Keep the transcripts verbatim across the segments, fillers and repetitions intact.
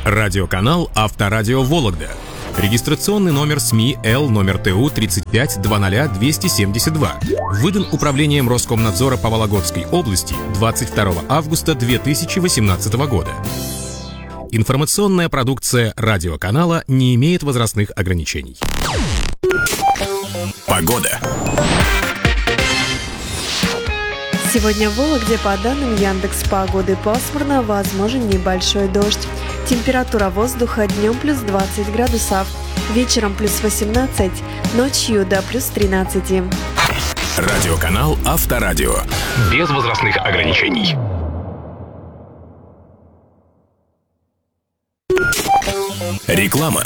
Радиоканал «Авторадио Вологда». Регистрационный номер СМИ Л номер Т У тридцать пять двадцать двести семьдесят два. Выдан Управлением Роскомнадзора по Вологодской области двадцать второго августа две тысячи восемнадцатого года. Информационная продукция радиоканала не имеет возрастных ограничений. Погода. Сегодня в Вологде, по данным Яндекс.Погоды, пасмурно, возможен небольшой дождь. Температура воздуха днем плюс двадцать градусов, вечером плюс восемнадцать, ночью до плюс тринадцати. Радиоканал «Авторадио». Без возрастных ограничений. Реклама.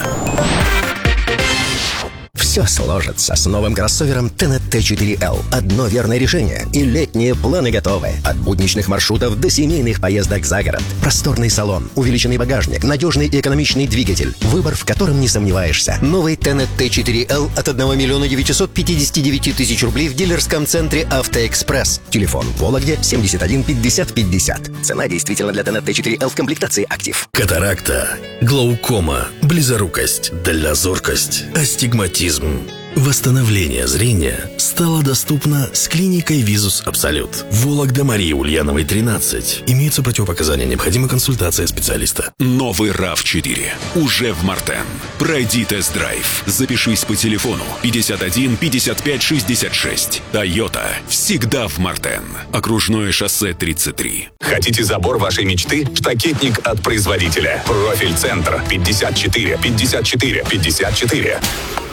Все сложится с новым кроссовером Tennet Т четыре Л. Одно верное решение, и летние планы готовы. От будничных маршрутов до семейных поездок за город. Просторный салон, увеличенный багажник, надежный и экономичный двигатель. Выбор, в котором не сомневаешься. Новый Tennet Т четыре Л от одного миллиона девятисот пятидесяти девяти тысяч рублей в дилерском центре «Автоэкспресс». Телефон в Вологде семьдесят один пятьдесят пятьдесят. Цена действительно для Tennet Т четыре Л в комплектации «Актив». Катаракта, глаукома, близорукость, дальнозоркость, астигматизм. Восстановление зрения стало доступно с клиникой Визус Абсолют. Вологда, Марии Ульяновой, тринадцать. Имеются противопоказания, необходима консультация специалиста. Новый рав четыре уже в Мартен. Пройди тест-драйв. Запишись по телефону пятьдесят один пятьдесят пять шестьдесят шесть. Тойота всегда в Мартен. Окружное шоссе тридцать три. Хотите забор вашей мечты? Штакетник от производителя. Профиль Центр пятьдесят четыре пятьдесят четыре пятьдесят четыре.